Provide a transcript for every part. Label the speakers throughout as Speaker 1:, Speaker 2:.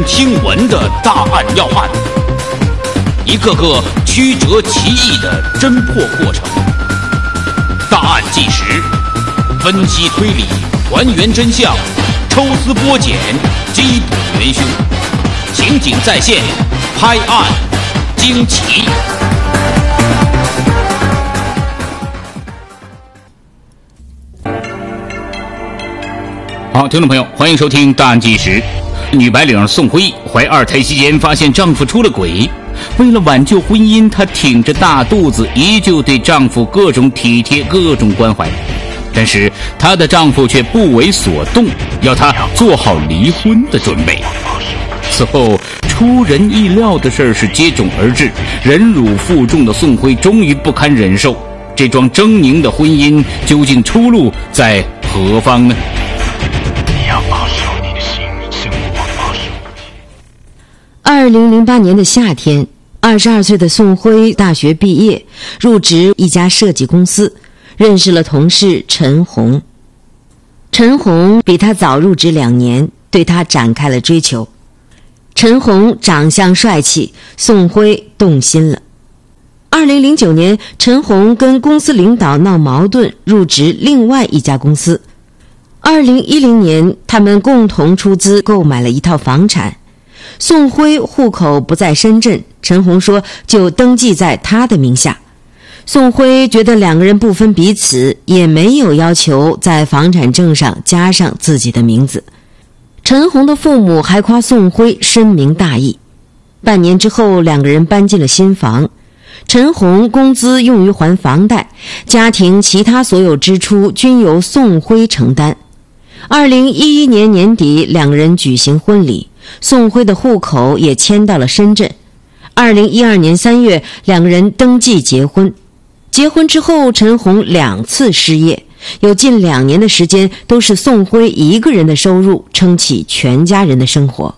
Speaker 1: 听闻的大案要案，一个个曲折奇异的侦破过程。大案纪实，分析推理，还原真相，抽丝剥茧，缉捕元凶。刑警在线，拍案惊奇。好，听众朋友，欢迎收听大案纪实。女白领宋辉怀二胎期间发现丈夫出了轨，为了挽救婚姻，她挺着大肚子，依旧对丈夫各种体贴，各种关怀。但是她的丈夫却不为所动，要她做好离婚的准备。此后出人意料的事是接踵而至，忍辱负重的宋辉终于不堪忍受，这桩狰狞的婚姻究竟出路在何方呢
Speaker 2: ？2008年的夏天，22岁的宋辉大学毕业，入职一家设计公司，认识了同事陈红。陈红比他早入职2年，对他展开了追求。陈红长相帅气，宋辉动心了。2009年，陈红跟公司领导闹矛盾，入职另外一家公司。2010年，他们共同出资购买了一套房产。宋辉户口不在深圳，陈红说就登记在他的名下。宋辉觉得两个人不分彼此，也没有要求在房产证上加上自己的名字。陈红的父母还夸宋辉深明大义。半年之后，两个人搬进了新房。陈红工资用于还房贷，家庭其他所有支出均由宋辉承担。2011年年底，两个人举行婚礼，宋辉的户口也迁到了深圳。2012年3月，两个人登记结婚。结婚之后，陈红2次失业，有近2年的时间都是宋辉一个人的收入撑起全家人的生活。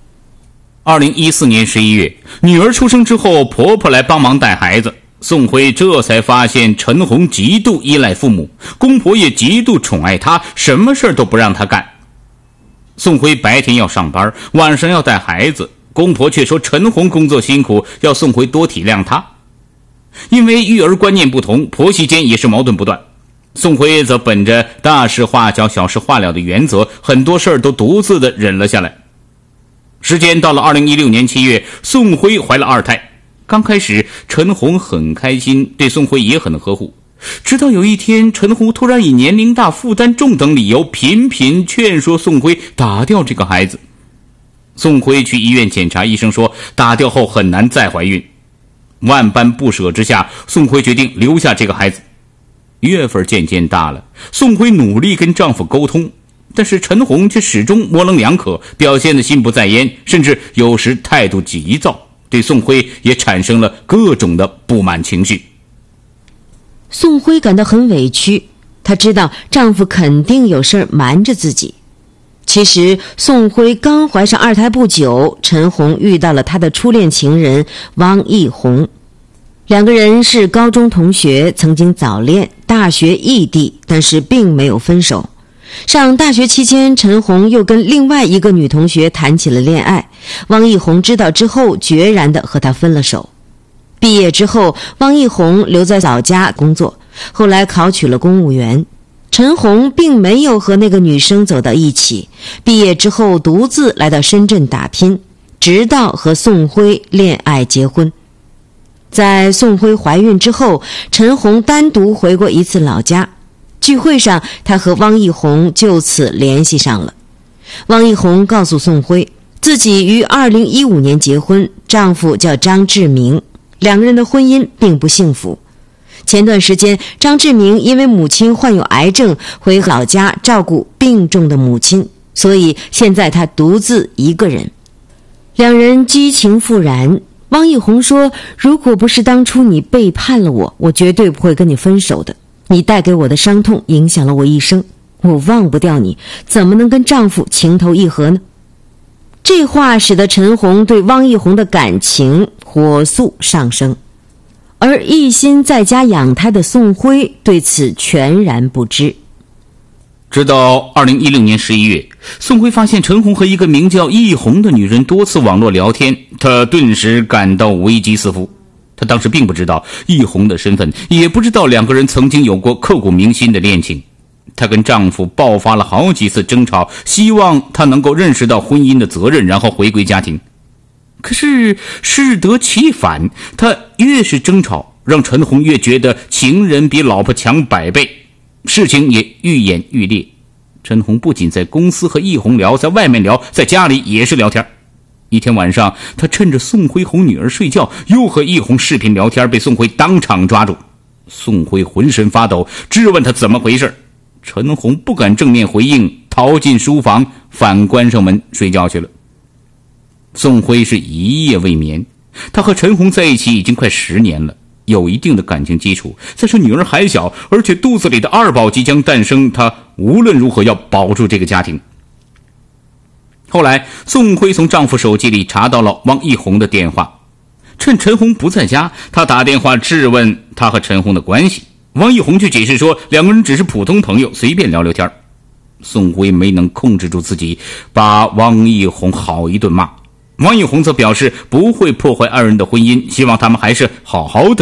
Speaker 1: 2014年11月，女儿出生之后，婆婆来帮忙带孩子，宋辉这才发现陈红极度依赖父母，公婆也极度宠爱她，什么事都不让她干。宋辉白天要上班，晚上要带孩子，公婆却说陈红工作辛苦，要宋辉多体谅她。因为育儿观念不同，婆媳间也是矛盾不断。宋辉则本着大事化小，小事化了的原则，很多事儿都独自的忍了下来。时间到了2016年7月，宋辉怀了2胎。刚开始陈红很开心，对宋辉也很呵护，直到有一天，陈红突然以年龄大、负担重等理由频频劝说宋辉打掉这个孩子。宋辉去医院检查，医生说打掉后很难再怀孕。万般不舍之下，宋辉决定留下这个孩子。月份渐渐大了，宋辉努力跟丈夫沟通，但是陈红却始终模棱两可，表现得心不在焉，甚至有时态度急躁，对宋辉也产生了各种的不满情绪。
Speaker 2: 宋辉感到很委屈，她知道丈夫肯定有事瞒着自己。其实宋辉刚怀上2胎不久，陈红遇到了她的初恋情人汪义红。两个人是高中同学，曾经早恋，大学异地，但是并没有分手。上大学期间，陈红又跟另外一个女同学谈起了恋爱，汪义红知道之后决然地和她分了手。毕业之后，汪义红留在老家工作，后来考取了公务员。陈红并没有和那个女生走到一起，毕业之后独自来到深圳打拼，直到和宋辉恋爱结婚。在宋辉怀孕之后，陈红单独回过一次老家，聚会上她和汪义红就此联系上了。汪义红告诉宋辉，自己于2015年结婚，丈夫叫张志明，两个人的婚姻并不幸福。前段时间，张志明因为母亲患有癌症，回老家照顾病重的母亲，所以现在他独自一个人。两人激情复燃。汪义红说，如果不是当初你背叛了我，我绝对不会跟你分手的。你带给我的伤痛影响了我一生，我忘不掉你，怎么能跟丈夫情投意合呢？这话使得陈红对汪义红的感情火速上升。而一心在家养胎的宋辉对此全然不知。
Speaker 1: 直到2016年11月，宋辉发现陈红和一个名叫易红的女人多次网络聊天，他顿时感到危机四伏。他当时并不知道易红的身份，也不知道两个人曾经有过刻骨铭心的恋情。她跟丈夫爆发了好几次争吵，希望他能够认识到婚姻的责任，然后回归家庭。可是适得其反，她越是争吵，让陈红越觉得情人比老婆强100倍，事情也愈演愈烈。陈红不仅在公司和易红聊，在外面聊，在家里也是聊天。一天晚上，他趁着宋辉哄女儿睡觉，又和易红视频聊天，被宋辉当场抓住。宋辉浑身发抖，质问他怎么回事。陈红不敢正面回应，逃进书房，反关上门睡觉去了。宋辉是一夜未眠，他和陈红在一起已经快10年了，有一定的感情基础。再说女儿还小，而且肚子里的2宝即将诞生，他无论如何要保住这个家庭。后来宋辉从丈夫手机里查到了汪易红的电话，趁陈红不在家，他打电话质问他和陈红的关系。汪易红却解释说两个人只是普通朋友，随便聊聊天。宋辉没能控制住自己，把汪易红好一顿骂。汪易红则表示不会破坏2人的婚姻，希望他们还是好好的